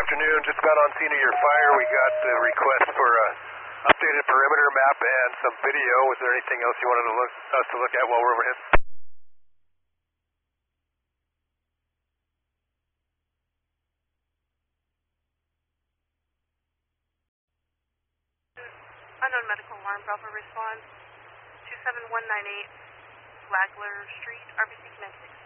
afternoon. Just got on scene of your fire. We got the request for updated perimeter map and some video. Was there anything else you wanted us to look at while we're overhead? Unknown medical alarm, Bravo response 27198 Flagler Street, RBC Command 6.